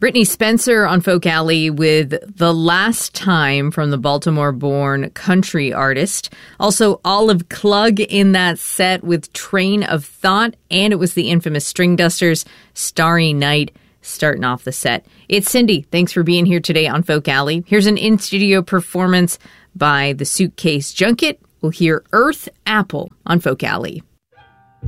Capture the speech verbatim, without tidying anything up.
Brittany Spencer on Folk Alley with The Last Time from the Baltimore-born country artist. Also, Olive Klug in that set with Train of Thought, and it was the infamous String Dusters, Starry Night, starting off the set. It's Cindy. Thanks for being here today on Folk Alley. Here's an in-studio performance by the Suitcase Junket. We'll hear Earth Apple on Folk Alley.